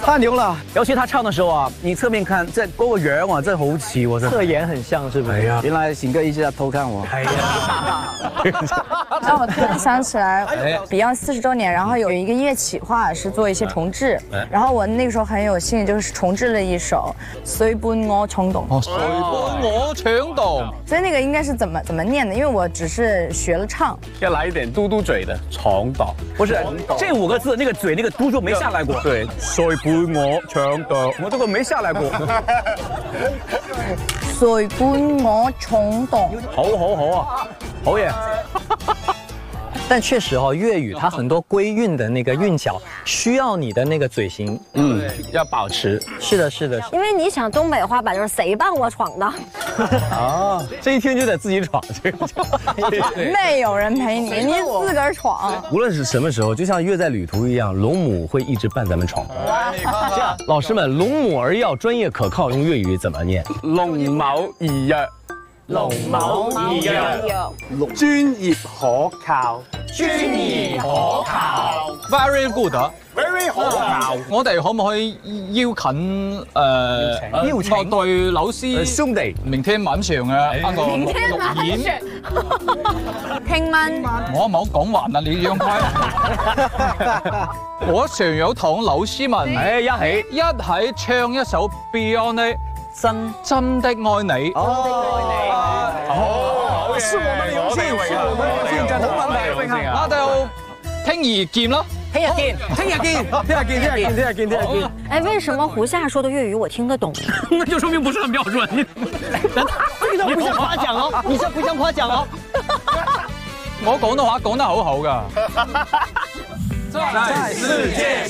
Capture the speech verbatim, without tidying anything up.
太牛了！ 尤其他唱的时候啊，你侧面看，这嗰個樣啊，真係好似我真。 侧颜很像，是不是？ 係啊， 原来醒哥一直在偷看我。 係啊。 让我突然想起来 ，Beyond 四十周年，然后有一个音乐企划是做一些重置，然后我那个时候很有幸，就是重置了一首《随伴我衝動》。 哦，隨伴我闖動。 所以那个应该是怎么怎么念的？因为我只是学了唱。 要来一点嘟嘟嘴的闯荡， 不是这五个字，那个嘴那个嘟就没下来過。 对，隨伴我闖蕩， 我这个没下来過。 隨伴我衝動。 好好好啊，好嘢。 但确实哦，粤语它很多归韵的那个韵脚，需要你的那个嘴型。 嗯，要保持。 是的，是的。 因为你想东北话版就是谁帮我闯的？ 啊，这一听就得自己闯，这个。 没有人陪你，你自个儿闯。 无论是什么时候，就像乐在旅途一样，龙母会一直伴咱们闯。这样，老师们，龙母而要专业可靠，用粤语怎么念？ 龍某易約， 龍某易約， 專業可靠， 專業可靠 Very good。 very 可靠。 我哋可唔可以邀請誒邀請各隊老師兄弟， 明天晚上嘅一個錄演？ 聽晚我唔好講完啦，你讓開。我常有同老師們誒一起一起唱一首 Beyond 的真真的愛你。 哦，是我們的榮幸，是我們的榮幸，冇問題。 我哋聽日見啦。 聽日見，聽日見，聽日見，聽日見，聽日見，聽日見。 哎，為什麼胡夏說的粵語我聽得懂？ 那就說明不是很標準。你，這個不像誇獎哦，你這不像誇獎哦。 我廣東話講得好好㗎。 在世界。